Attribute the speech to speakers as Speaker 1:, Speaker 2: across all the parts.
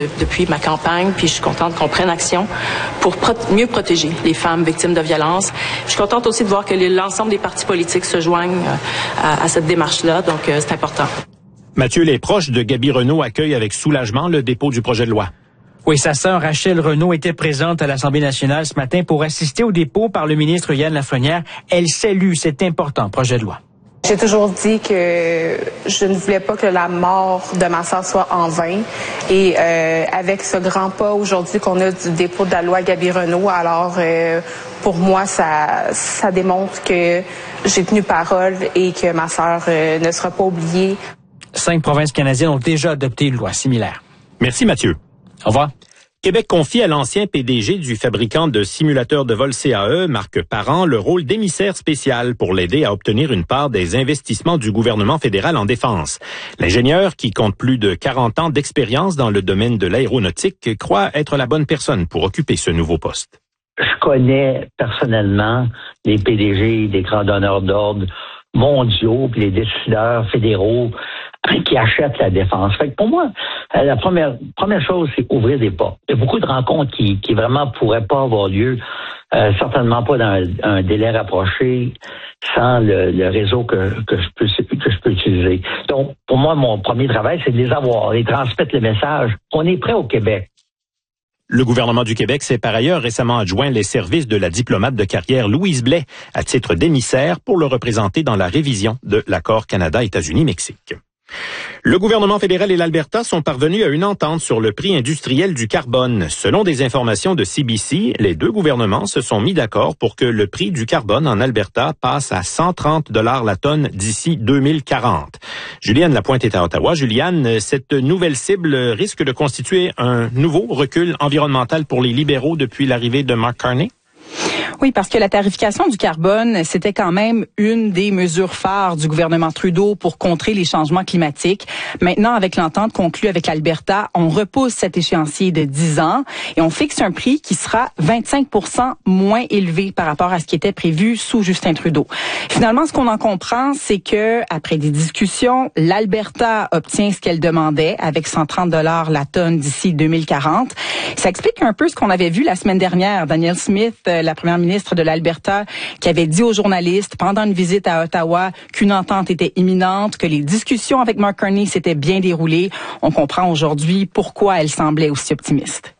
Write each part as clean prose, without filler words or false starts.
Speaker 1: Depuis ma campagne, puis je suis contente qu'on prenne action pour mieux protéger les femmes victimes de violences. Je suis contente aussi de voir que l'ensemble des partis politiques se joignent à cette démarche-là, donc c'est important.
Speaker 2: Mathieu, les proches de Gaby Renaud accueillent avec soulagement le dépôt du projet de loi.
Speaker 3: Oui, sa sœur Rachel Renaud était présente à l'Assemblée nationale ce matin pour assister au dépôt par le ministre Yann Lafrenière. Elle salue cet important projet de loi.
Speaker 4: J'ai toujours dit que je ne voulais pas que la mort de ma sœur soit en vain. Et avec ce grand pas aujourd'hui qu'on a du dépôt de la loi Gaby Renaud, alors pour moi, ça démontre que j'ai tenu parole et que ma sœur ne sera pas oubliée.
Speaker 3: 5 provinces canadiennes ont déjà adopté une loi similaire.
Speaker 2: Merci Mathieu.
Speaker 3: Au revoir.
Speaker 2: Québec confie à l'ancien PDG du fabricant de simulateurs de vol CAE, Marc Parent, le rôle d'émissaire spécial pour l'aider à obtenir une part des investissements du gouvernement fédéral en défense. L'ingénieur, qui compte plus de 40 ans d'expérience dans le domaine de l'aéronautique, croit être la bonne personne pour occuper ce nouveau poste.
Speaker 5: Je connais personnellement les PDG des grands donneurs d'ordre mondiaux puis les décideurs fédéraux qui achètent la défense. Fait que pour moi, la première chose, c'est ouvrir des portes. Il y a beaucoup de rencontres qui vraiment pourraient pas avoir lieu, certainement pas dans un délai rapproché, sans le réseau que je peux utiliser. Donc, pour moi, mon premier travail, c'est de les avoir, et transmettre le message. On est prêt au Québec.
Speaker 2: Le gouvernement du Québec s'est par ailleurs récemment adjoint les services de la diplomate de carrière Louise Blais à titre d'émissaire pour le représenter dans la révision de l'accord Canada-États-Unis-Mexique. Le gouvernement fédéral et l'Alberta sont parvenus à une entente sur le prix industriel du carbone. Selon des informations de CBC, les deux gouvernements se sont mis d'accord pour que le prix du carbone en Alberta passe à 130 $ la tonne d'ici 2040. Juliane Lapointe est à Ottawa. Juliane, cette nouvelle cible risque de constituer un nouveau recul environnemental pour les libéraux depuis l'arrivée de Mark Carney?
Speaker 6: Oui, parce que la tarification du carbone, c'était quand même une des mesures phares du gouvernement Trudeau pour contrer les changements climatiques. Maintenant, avec l'entente conclue avec l'Alberta, on repousse cet échéancier de 10 ans et on fixe un prix qui sera 25 % moins élevé par rapport à ce qui était prévu sous Justin Trudeau. Finalement, ce qu'on en comprend, c'est que après des discussions, l'Alberta obtient ce qu'elle demandait avec 130 $ la tonne d'ici 2040. Ça explique un peu ce qu'on avait vu la semaine dernière. Danielle Smith, la première ministre de l'Alberta, qui avait dit aux journalistes pendant une visite à Ottawa qu'une entente était imminente, que les discussions avec Mark Carney s'étaient bien déroulées. On comprend aujourd'hui pourquoi elle semblait aussi optimiste.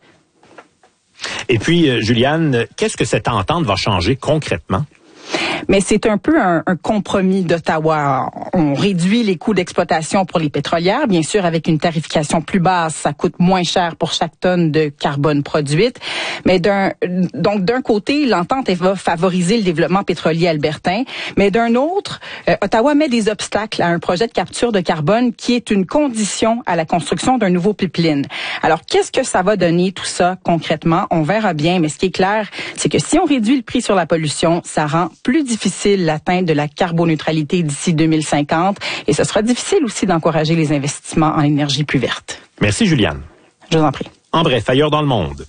Speaker 2: Et puis, Juliane, qu'est-ce que cette entente va changer concrètement?
Speaker 6: Mais c'est un peu un compromis d'Ottawa. On réduit les coûts d'exploitation pour les pétrolières. Bien sûr, avec une tarification plus basse, ça coûte moins cher pour chaque tonne de carbone produite. Mais d'un côté, l'entente va favoriser le développement pétrolier albertain. Mais d'un autre, Ottawa met des obstacles à un projet de capture de carbone qui est une condition à la construction d'un nouveau pipeline. Alors, qu'est-ce que ça va donner tout ça concrètement? On verra bien. Mais ce qui est clair, c'est que si on réduit le prix sur la pollution, ça rend plus difficile l'atteinte de la carboneutralité d'ici 2050 et ce sera difficile aussi d'encourager les investissements en énergie plus verte.
Speaker 2: Merci Juliane.
Speaker 6: Je vous en prie.
Speaker 2: En bref, ailleurs dans le monde.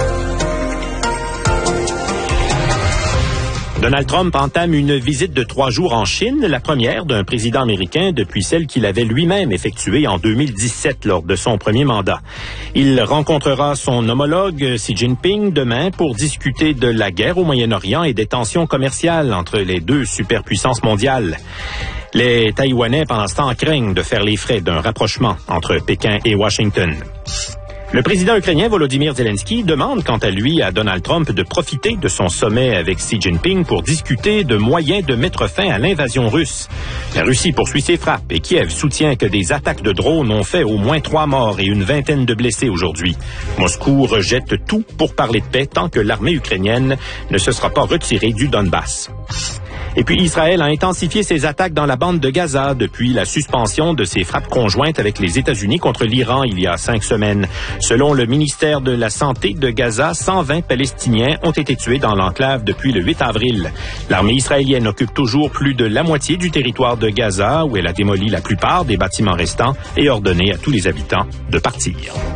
Speaker 2: Donald Trump entame une visite de 3 jours en Chine, la première d'un président américain depuis celle qu'il avait lui-même effectuée en 2017 lors de son premier mandat. Il rencontrera son homologue Xi Jinping demain pour discuter de la guerre au Moyen-Orient et des tensions commerciales entre les deux superpuissances mondiales. Les Taïwanais, pendant ce temps, craignent de faire les frais d'un rapprochement entre Pékin et Washington. Le président ukrainien Volodymyr Zelensky demande quant à lui à Donald Trump de profiter de son sommet avec Xi Jinping pour discuter de moyens de mettre fin à l'invasion russe. La Russie poursuit ses frappes et Kiev soutient que des attaques de drones ont fait au moins 3 morts et une vingtaine de blessés aujourd'hui. Moscou rejette tout pour parler de paix tant que l'armée ukrainienne ne se sera pas retirée du Donbass. Et puis Israël a intensifié ses attaques dans la bande de Gaza depuis la suspension de ses frappes conjointes avec les États-Unis contre l'Iran il y a 5 semaines. Selon le ministère de la Santé de Gaza, 120 Palestiniens ont été tués dans l'enclave depuis le 8 avril. L'armée israélienne occupe toujours plus de la moitié du territoire de Gaza, où elle a démoli la plupart des bâtiments restants et ordonné à tous les habitants de partir.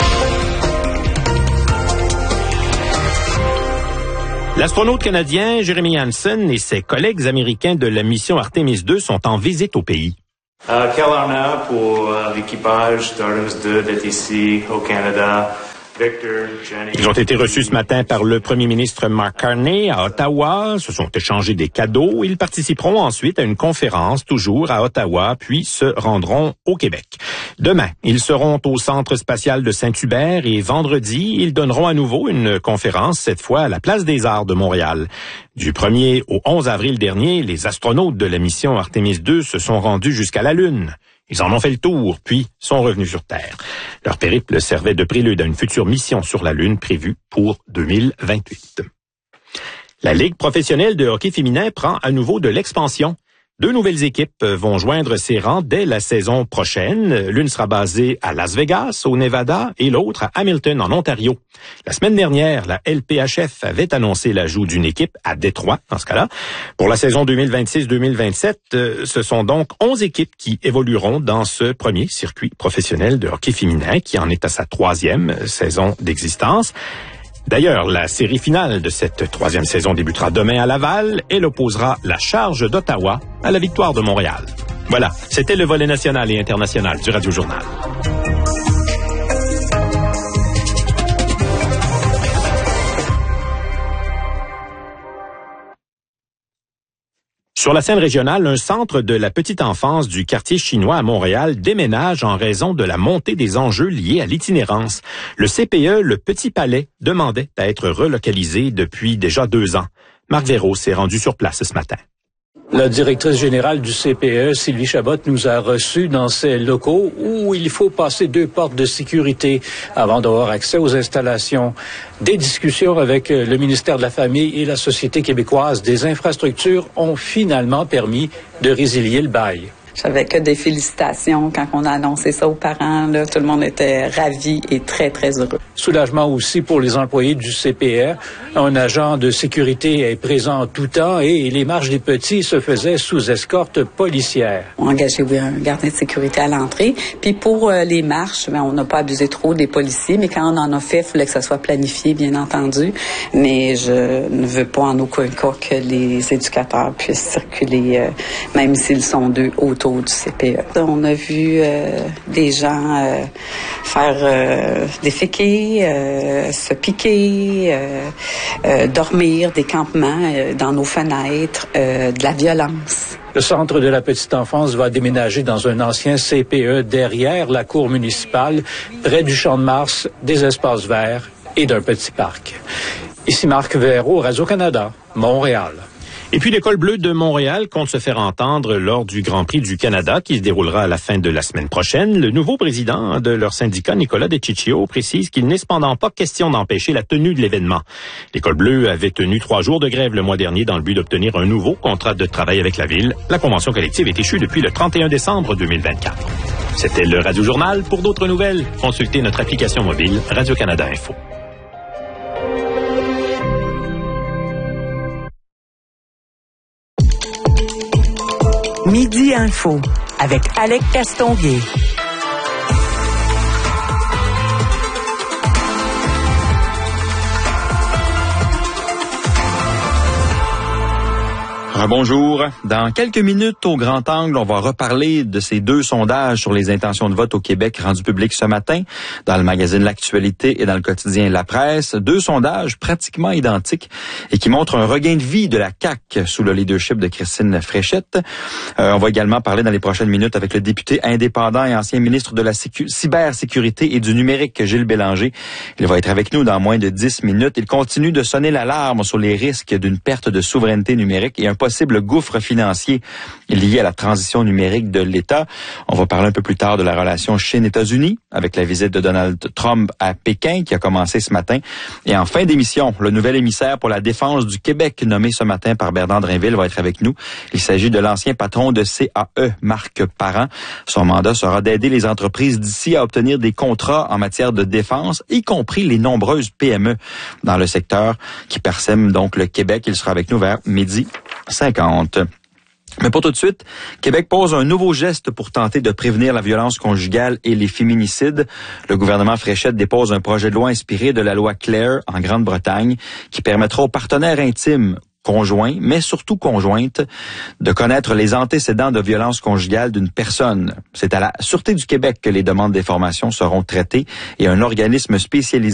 Speaker 2: L'astronaute canadien Jeremy Hansen et ses collègues américains de la mission Artemis II sont en visite au pays.
Speaker 7: Quel honneur pour l'équipage Stardust 2 d'être ici au Canada. Victor, Jenny.
Speaker 2: Ils ont été reçus ce matin par le premier ministre Mark Carney à Ottawa, se sont échangés des cadeaux. Ils participeront ensuite à une conférence, toujours à Ottawa, puis se rendront au Québec. Demain, ils seront au Centre spatial de Saint-Hubert et vendredi, ils donneront à nouveau une conférence, cette fois à la Place des Arts de Montréal. Du 1er au 11 avril dernier, les astronautes de la mission Artemis 2 se sont rendus jusqu'à la Lune. Ils en ont fait le tour, puis sont revenus sur Terre. Leur périple servait de prélude à une future mission sur la Lune prévue pour 2028. La Ligue professionnelle de hockey féminin prend à nouveau de l'expansion. 2 nouvelles équipes vont joindre ses rangs dès la saison prochaine. L'une sera basée à Las Vegas, au Nevada, et l'autre à Hamilton, en Ontario. La semaine dernière, la LPHF avait annoncé l'ajout d'une équipe à Détroit, dans ce cas-là. Pour la saison 2026-2027, ce sont donc 11 équipes qui évolueront dans ce premier circuit professionnel de hockey féminin, qui en est à sa 3e saison d'existence. D'ailleurs, la série finale de cette 3e saison débutera demain à Laval. Elle opposera la Charge d'Ottawa à la Victoire de Montréal. Voilà, c'était le volet national et international du Radio Journal. Sur la scène régionale, un centre de la petite enfance du quartier chinois à Montréal déménage en raison de la montée des enjeux liés à l'itinérance. Le CPE, le Petit Palais, demandait à être relocalisé depuis déjà 2 ans. Marc Véraud s'est rendu sur place ce matin.
Speaker 8: La directrice générale du CPE, Sylvie Chabot, nous a reçus dans ces locaux où il faut passer 2 portes de sécurité avant d'avoir accès aux installations. Des discussions avec le ministère de la Famille et la Société québécoise des infrastructures ont finalement permis de résilier le bail.
Speaker 9: J'avais que des félicitations quand on a annoncé ça aux parents. Là, tout le monde était ravi et très, très heureux.
Speaker 8: Soulagement aussi pour les employés du CPE. Un agent de sécurité est présent en tout temps et les marches des petits se faisaient sous escorte policière.
Speaker 9: On a engagé un gardien de sécurité à l'entrée. Puis pour les marches, on n'a pas abusé trop des policiers, mais quand on en a fait, il fallait que ça soit planifié, bien entendu. Mais je ne veux pas en aucun cas que les éducateurs puissent circuler, même s'ils sont 2 autour du CPE. On a vu des gens faire déféquer, se piquer, dormir, des campements dans nos fenêtres, de la violence.
Speaker 8: Le centre de la petite enfance va déménager dans un ancien CPE derrière la cour municipale, près du Champ de Mars, des espaces verts et d'un petit parc. Ici Marc Véraud, Radio-Canada, Montréal.
Speaker 2: Et puis l'École bleue de Montréal compte se faire entendre lors du Grand Prix du Canada qui se déroulera à la fin de la semaine prochaine. Le nouveau président de leur syndicat, Nicolas DeCiccio, précise qu'il n'est cependant pas question d'empêcher la tenue de l'événement. L'École bleue avait tenu 3 jours de grève le mois dernier dans le but d'obtenir un nouveau contrat de travail avec la ville. La convention collective est échue depuis le 31 décembre 2024. C'était le Radio Journal. Pour d'autres nouvelles, consultez notre application mobile Radio-Canada Info.
Speaker 10: Midi Info avec Alec Castonguay.
Speaker 11: Bonjour. Dans quelques minutes, au Grand Angle, on va reparler de ces 2 sondages sur les intentions de vote au Québec rendus publics ce matin dans le magazine L'Actualité et dans le quotidien La Presse. 2 sondages pratiquement identiques et qui montrent un regain de vie de la CAQ sous le leadership de Christine Fréchette. On va également parler dans les prochaines minutes avec le député indépendant et ancien ministre de la cybersécurité et du numérique, Gilles Bélanger. Il va être avec nous dans moins de 10 minutes. Il continue de sonner l'alarme sur les risques d'une perte de souveraineté numérique et un possible gouffre financier lié à la transition numérique de l'État. On va parler un peu plus tard de la relation Chine-États-Unis avec la visite de Donald Trump à Pékin qui a commencé ce matin. Et en fin d'émission, le nouvel émissaire pour la défense du Québec nommé ce matin par Bernard Drinville va être avec nous. Il s'agit de l'ancien patron de CAE, Marc Parent. Son mandat sera d'aider les entreprises d'ici à obtenir des contrats en matière de défense, y compris les nombreuses PME dans le secteur qui parsèment donc le Québec. Il sera avec nous vers 12h50. Mais pour tout de suite, Québec pose un nouveau geste pour tenter de prévenir la violence conjugale et les féminicides. Le gouvernement Fréchette dépose un projet de loi inspiré de la loi Clare en Grande-Bretagne qui permettra aux partenaires intimes conjoint, mais surtout conjointe, de connaître les antécédents de violence conjugale d'une personne. C'est à la Sûreté du Québec que les demandes d'information seront traitées et un organisme spécialisé